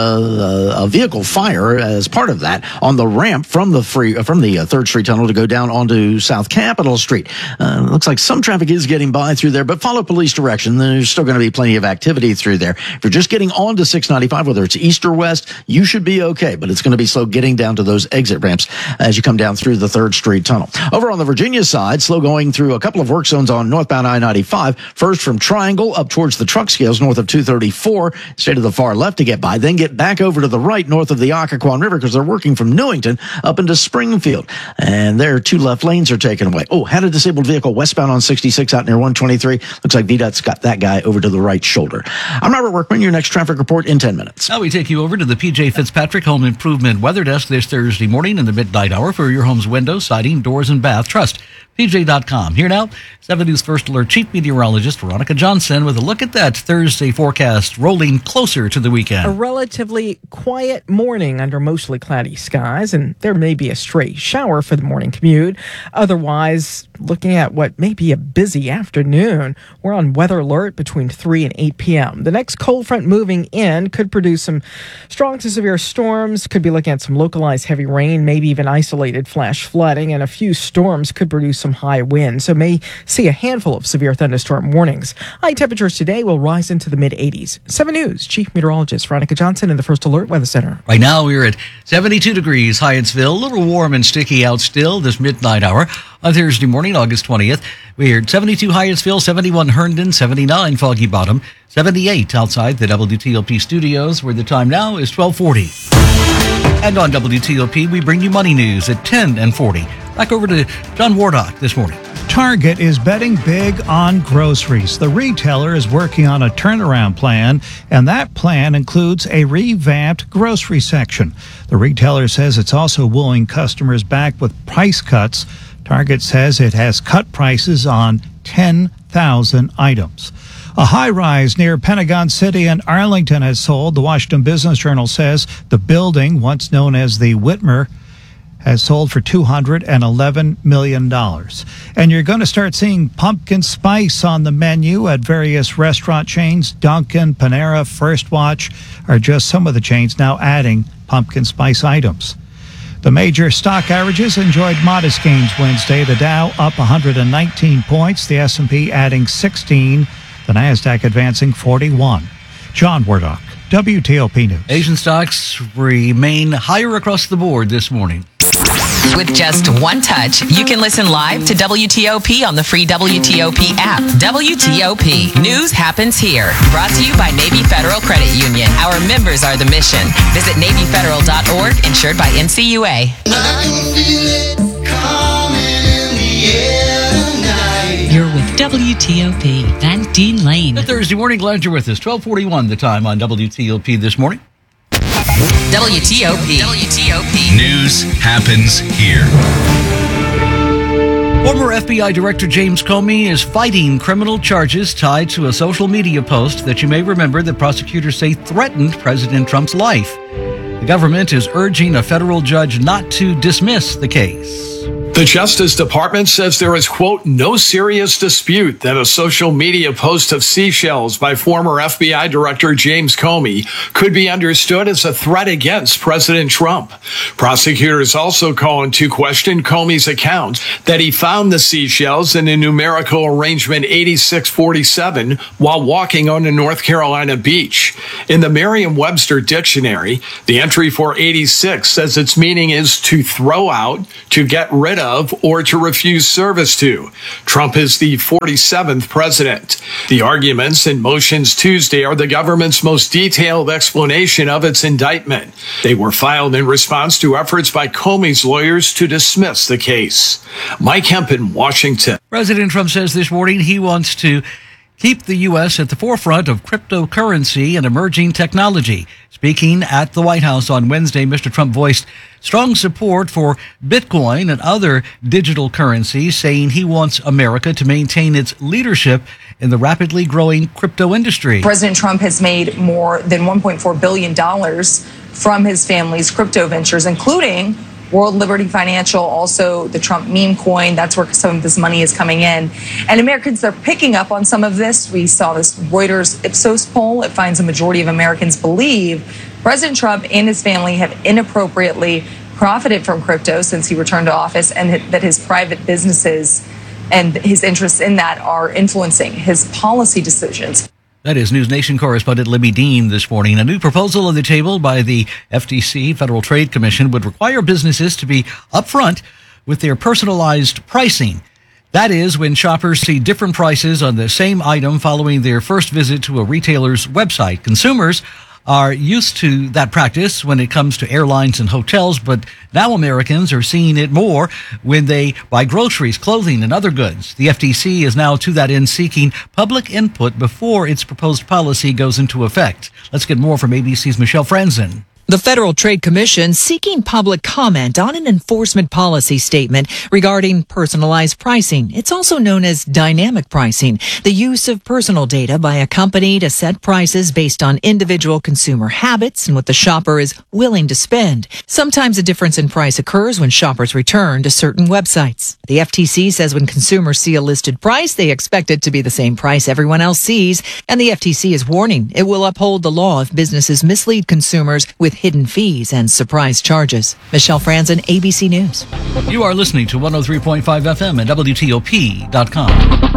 S3: a vehicle fire as part of that on the ramp from the 3rd Street Tunnel to go down onto South Capitol Street. Looks like some traffic is getting by through there, but follow police direction. There's still going to be plenty of activity through there. If you're just getting onto 695, whether it's east or west, you should be okay, but it's going to be slow getting down to those exit ramps as you come down through the 3rd Street Tunnel. Over on the Virginia side, slow going through a couple of work zones on northbound I-95, first from Triangle up towards the truck scales north of 234, stay to the far left to get by, then get back over to the right north of the Occoquan River because they're working from Newington up into Springfield. And their 2 left lanes are taken away. Oh, had a disabled vehicle westbound on 66 out near 123. Looks like VDOT's got that guy over to the right shoulder. I'm Robert Workman, your next traffic report in 10 minutes.
S2: Now we take you over to the PJ Fitzpatrick Home Improvement Weather Desk this Thursday morning in the midnight hour for your home's windows, siding, doors, and bath. Trust PJ.com. Here now, 7 News First Alert Chief Meteorologist Veronica Johnson with a look at that Thursday forecast rolling closer to the weekend.
S4: A relatively quiet morning under mostly cloudy skies, and there may be a stray shower for the morning commute. Otherwise, looking at what may be a busy afternoon, we're on weather alert between 3 and 8 p.m. The next cold front moving in could produce some strong to severe storms, could be looking at some localized heavy rain, maybe even isolated flash flooding, and a few storms could produce some high winds, so may see a handful of severe thunderstorm warnings. High temperatures today will rise into the mid-80s. 7 News Chief Meteorologist Veronica Johnson in the First Alert Weather Center.
S2: Right now we're at 72 degrees Hyattsville, a little warm and sticky out still this midnight hour. On Thursday morning, August 20th, we're at 72 Hyattsville, 71 Herndon, 79 Foggy Bottom, 78 outside the WTOP studios, where the time now is 12:40. And on WTOP, we bring you money news at 10 and 40. Back over to John Wardock this morning.
S14: Target is betting big on groceries. The retailer is working on a turnaround plan, and that plan includes a revamped grocery section. The retailer says it's also wooing customers back with price cuts. Target says it has cut prices on 10,000 items. A high-rise near Pentagon City in Arlington has sold. The Washington Business Journal says the building, once known as the Whitmer, has sold for $211 million. And you're going to start seeing pumpkin spice on the menu at various restaurant chains. Dunkin', Panera, First Watch are just some of the chains now adding pumpkin spice items. The major stock averages enjoyed modest gains Wednesday. The Dow up 119 points, the S&P adding 16, the NASDAQ advancing 41. John Wardock, WTOP News.
S2: Asian stocks remain higher across the board this morning.
S5: With just one touch, you can listen live to WTOP on the free WTOP app. WTOP. News happens here. Brought to you by Navy Federal Credit Union. Our members are the mission. Visit NavyFederal.org, insured by NCUA.
S20: You're with WTOP and Dean Lane.
S2: Good Thursday morning. Glad you're with us. 12:41 the time on WTOP this morning.
S5: WTOP.
S6: News happens here.
S2: Former FBI Director James Comey is fighting criminal charges tied to a social media post that you may remember that prosecutors say threatened President Trump's life. The government is urging a federal judge not to dismiss the case.
S1: The Justice Department says there is, quote, no serious dispute that a social media post of seashells by former FBI Director James Comey could be understood as a threat against President Trump. Prosecutors also call into question Comey's account that he found the seashells in a numerical arrangement 8647 while walking on a North Carolina beach. In the Merriam-Webster dictionary, the entry for 86 says its meaning is to throw out, to get rid of, or to refuse service to. Trump is the 47th president. The arguments and motions Tuesday are the government's most detailed explanation of its indictment. They were filed in response to efforts by Comey's lawyers to dismiss the case. Mike Hemp in Washington.
S2: President Trump says this morning he wants to keep the U.S. at the forefront of cryptocurrency and emerging technology. Speaking at the White House on Wednesday, Mr. Trump voiced strong support for Bitcoin and other digital currencies, saying he wants America to maintain its leadership in the rapidly growing crypto industry.
S15: President Trump has made more than $1.4 billion from his family's crypto ventures, including World Liberty Financial, also the Trump meme coin. That's where some of this money is coming in. And Americans are picking up on some of this. We saw this Reuters Ipsos poll. It finds a majority of Americans believe President Trump and his family have inappropriately profited from crypto since he returned to office, and that his private businesses and his interests in that are influencing his policy decisions.
S2: That is News Nation correspondent Libby Dean this morning. A new proposal on the table by the FTC, Federal Trade Commission, would require businesses to be upfront with their personalized pricing. That is, when shoppers see different prices on the same item following their first visit to a retailer's website. Consumers are used to that practice when it comes to airlines and hotels, but now Americans are seeing it more when they buy groceries, clothing, and other goods. The FTC is now to that end seeking public input before its proposed policy goes into effect. Let's get more from ABC's Michelle Franzen.
S16: The Federal Trade Commission seeking public comment on an enforcement policy statement regarding personalized pricing. It's also known as dynamic pricing, the use of personal data by a company to set prices based on individual consumer habits and what the shopper is willing to spend. Sometimes a difference in price occurs when shoppers return to certain websites. The FTC says when consumers see a listed price, they expect it to be the same price everyone else sees, and the FTC is warning it will uphold the law if businesses mislead consumers with hidden fees and surprise charges. Michelle Franzen, ABC News.
S2: You are listening to 103.5 FM and WTOP.com.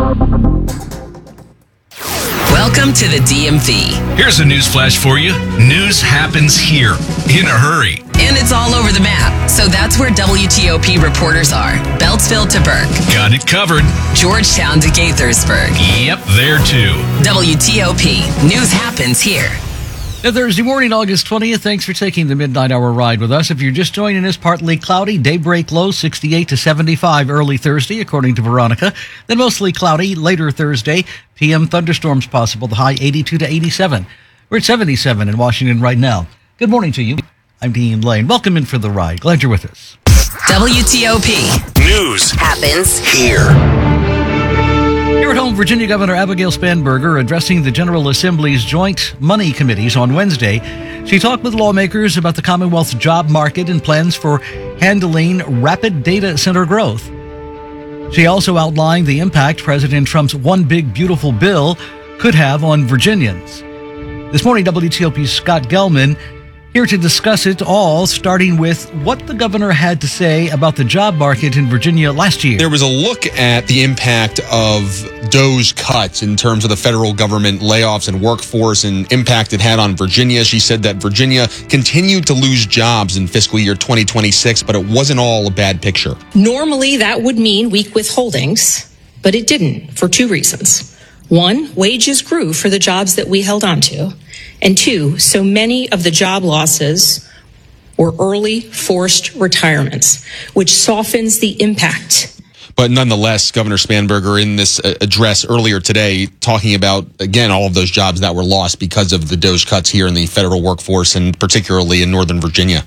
S5: Welcome to the DMV.
S6: Here's a news flash for you. News happens here in a hurry.
S5: And it's all over the map. So that's where WTOP reporters are. Beltsville to Burke.
S6: Got it covered.
S5: Georgetown to Gaithersburg.
S6: Yep, there too.
S5: WTOP. News happens here.
S2: Thursday morning, August 20th. Thanks for taking the midnight hour ride with us. If you're just joining us, partly cloudy, daybreak low 68 to 75 early Thursday, according to Veronica. Then mostly cloudy later Thursday. PM thunderstorms possible, the high 82 to 87. We're at 77 in Washington right now. Good morning to you. I'm Dean Lane. Welcome in for the ride. Glad you're with us.
S5: WTOP.
S6: News
S5: happens
S6: here.
S2: Here at home, Virginia Governor Abigail Spanberger addressing the General Assembly's Joint Money Committees on Wednesday. She talked with lawmakers about the Commonwealth's job market and plans for handling rapid data center growth. She also outlined the impact President Trump's One Big Beautiful Bill could have on Virginians. This morning, WTOP's Scott Gelman here to discuss it all, starting with what the governor had to say about the job market in Virginia last year.
S17: There was a look at the impact of DOGE cuts in terms of the federal government layoffs and workforce and impact it had on Virginia. She said that Virginia continued to lose jobs in fiscal year 2026, but it wasn't all a bad picture.
S22: Normally, that would mean weak withholdings, but it didn't for two reasons. One, wages grew for the jobs that we held on to. And two, so many of the job losses were early forced retirements, which softens the impact.
S17: But nonetheless, Governor Spanberger in this address earlier today talking about, again, all of those jobs that were lost because of the DOGE cuts here in the federal workforce and particularly in Northern Virginia.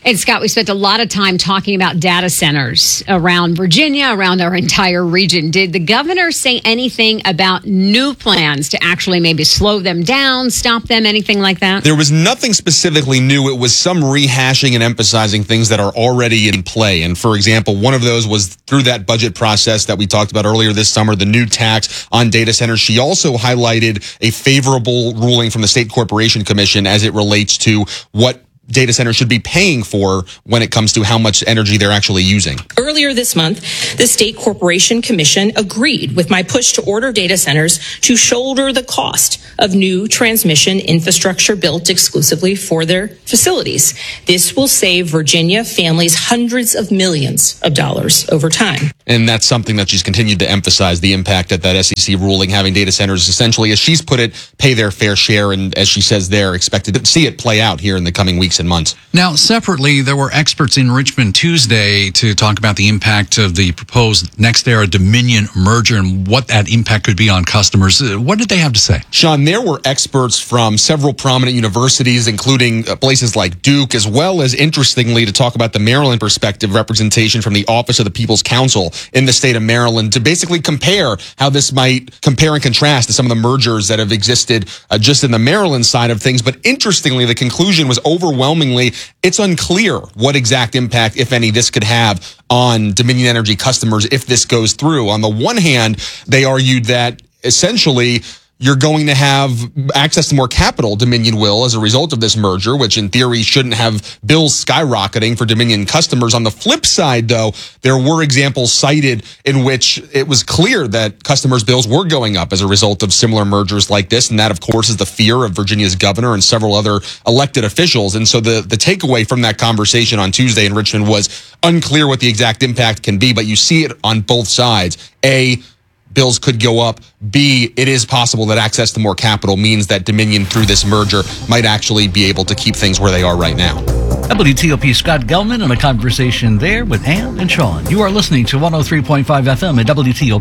S7: And Scott, we spent a lot of time talking about data centers around Virginia, around our entire region. Did the governor say anything about new plans to actually maybe slow them down, stop them, anything like that?
S17: There was nothing specifically new. It was some rehashing and emphasizing things that are already in play. And for example, one of those was through that budget process that we talked about earlier this summer, the new tax on data centers. She also highlighted a favorable ruling from the State Corporation Commission as it relates to what data centers should be paying for when it comes to how much energy they're actually using.
S22: Earlier this month, the State Corporation Commission agreed with my push to order data centers to shoulder the cost of new transmission infrastructure built exclusively for their facilities. This will save Virginia families hundreds of millions of dollars over time.
S17: And that's something that she's continued to emphasize, the impact that SEC ruling, having data centers essentially, as she's put it, pay their fair share. And as she says, they're expected to see it play out here in the coming weeks and months.
S8: Now, separately, there were experts in Richmond Tuesday to talk about the impact of the proposed NextEra Dominion merger and what that impact could be on customers. What did they have to say?
S17: Sean, there were experts from several prominent universities, including places like Duke, as well as, interestingly, to talk about the Maryland perspective, representation from the Office of the People's Counsel in the state of Maryland, to basically compare how this might compare and contrast to some of the mergers that have existed just in the Maryland side of things. But interestingly, the conclusion was overwhelmingly, it's unclear what exact impact, if any, this could have on Dominion Energy customers if this goes through. On the one hand, they argued that essentially you're going to have access to more capital, Dominion will, as a result of this merger, which in theory shouldn't have bills skyrocketing for Dominion customers. On the flip side, though, there were examples cited in which it was clear that customers' bills were going up as a result of similar mergers like this. And that, of course, is the fear of Virginia's governor and several other elected officials. And so the takeaway from that conversation on Tuesday in Richmond was unclear what the exact impact can be, but you see it on both sides. A, bills could go up. B, it is possible that access to more capital means that Dominion, through this merger, might actually be able to keep things where they are right now.
S2: WTOP Scott Gelman in a conversation there with Ann and Sean. You are listening to 103.5 FM at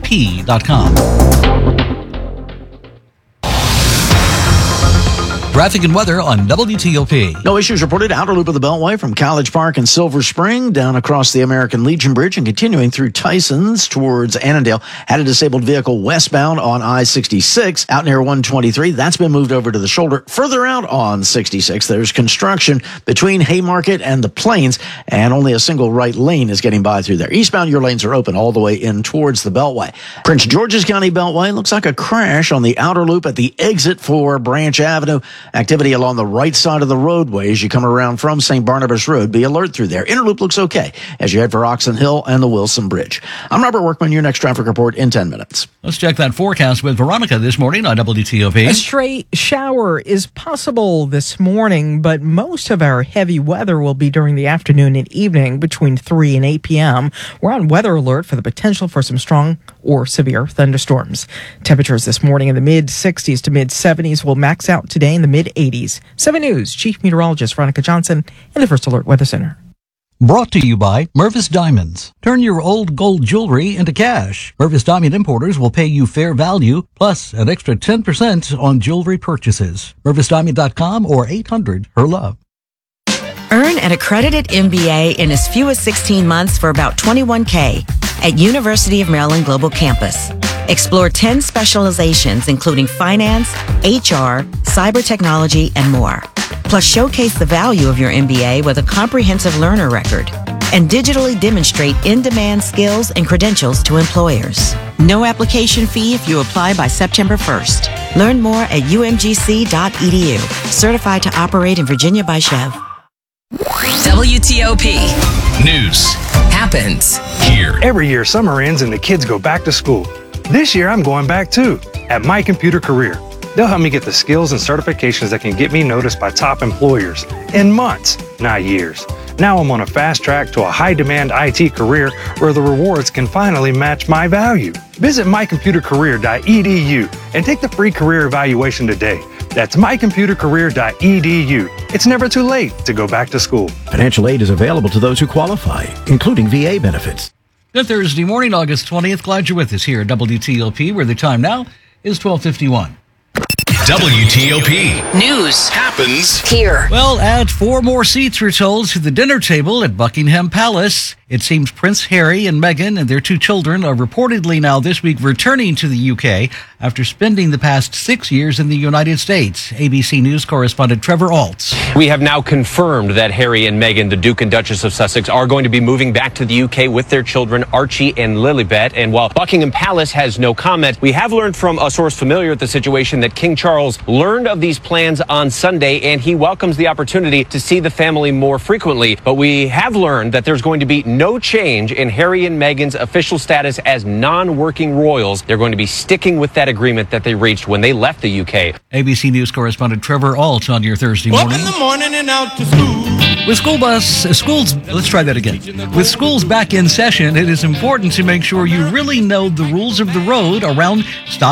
S2: WTOP.com. Traffic and weather on WTOP.
S3: No issues reported. Outer loop of the Beltway from College Park and Silver Spring down across the American Legion Bridge and continuing through Tysons towards Annandale. Had a disabled vehicle westbound on I-66 out near 123. That's been moved over to the shoulder. Further out on 66, there's construction between Haymarket and the Plains, and only a single right lane is getting by through there. Eastbound, your lanes are open all the way in towards the Beltway. Prince George's County Beltway looks like a crash on the outer loop at the exit for Branch Avenue. Activity along the right side of the roadway as you come around from St. Barnabas Road. Be alert through there. Inner loop looks okay as you head for Oxon Hill and the Wilson Bridge. I'm Robert Workman, your next traffic report in 10 minutes.
S2: Let's check that forecast with Veronica this morning on WTOP.
S4: A stray shower is possible this morning, but most of our heavy weather will be during the afternoon and evening between 3 and 8 p.m. We're on weather alert for the potential for some strong or severe thunderstorms. Temperatures this morning in the mid-60s to mid-70s will max out today in the mid-80s. 7 News Chief Meteorologist Veronica Johnson in the First Alert Weather Center.
S2: Brought to you by Mervis Diamonds. Turn your old gold jewelry into cash. Mervis Diamond Importers will pay you fair value plus an extra 10% on jewelry purchases. MervisDiamond.com or 800-HER-LOVE.
S9: Earn an accredited MBA in as few as 16 months for about $21K at University of Maryland Global Campus. Explore 10 specializations including finance, HR, cyber technology, and more. Plus showcase the value of your MBA with a comprehensive learner record and digitally demonstrate in-demand skills and credentials to employers. No application fee if you apply by September 1st. Learn more at umgc.edu. Certified to operate in Virginia by Chev.
S5: WTOP.
S6: News
S5: happens
S6: here.
S18: Every year, summer ends and the kids go back to school. This year, I'm going back too, at My Computer Career. They'll help me get the skills and certifications that can get me noticed by top employers in months, not years. Now I'm on a fast track to a high-demand IT career where the rewards can finally match my value. Visit mycomputercareer.edu and take the free career evaluation today. That's mycomputercareer.edu. It's never too late to go back to school.
S19: Financial aid is available to those who qualify, including VA benefits.
S2: Good Thursday morning, August 20th. Glad you're with us here at WTOP, where the time now is 12:51.
S6: WTOP.
S5: News
S6: happens
S5: here.
S2: Well, add 4 more seats, we're told, to the dinner table at Buckingham Palace. It seems Prince Harry and Meghan and their 2 children are reportedly now this week returning to the UK after spending the past 6 years in the United States. ABC News correspondent Trevor Altz.
S12: We have now confirmed that Harry and Meghan, the Duke and Duchess of Sussex, are going to be moving back to the UK with their children, Archie and Lilibet. And while Buckingham Palace has no comment, we have learned from a source familiar with the situation that King Charles learned of these plans on Sunday, and he welcomes the opportunity to see the family more frequently. But we have learned that there's going to be no change in Harry and Meghan's official status as non-working royals. They're going to be sticking with that agreement that they reached when they left the UK.
S2: ABC News correspondent Trevor Alt on your Thursday morning.
S13: Up in the morning and out to school.
S2: With schools back in session, it is important to make sure you really know the rules of the road around stop